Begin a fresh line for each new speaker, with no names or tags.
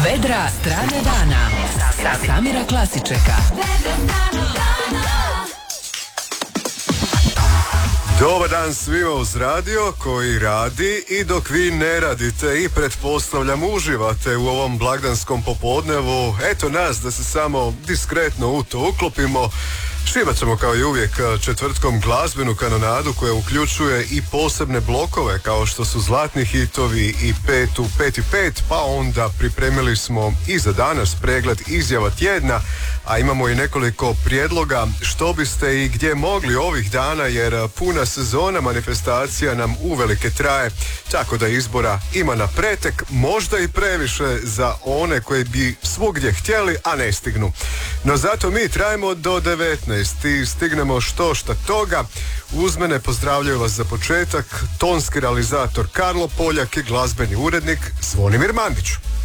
Vedra strane dana sa Samira Klasičeka.
Dobar dan svima uz radio koji radi i dok vi ne radite i pretpostavljam uživate u ovom blagdanskom popodnevu. Eto nas da se samo diskretno u to uklopimo. Šivat ćemo kao i uvijek četvrtkom glazbenu kanonadu koja uključuje i posebne blokove kao što su zlatni hitovi i 5 u 5 i 5, pa onda pripremili smo i za danas pregled izjava tjedna, a imamo i nekoliko prijedloga što biste i gdje mogli ovih dana jer puna sezona manifestacija nam uvelike traje, tako da izbora ima na pretek, možda i previše za one koji bi svugdje htjeli, a ne stignu. No zato mi trajemo do 19 i stignemo što šta toga. Uz mene pozdravljaju vas za početak tonski realizator Karlo Poljak i glazbeni urednik Zvonimir Mandić.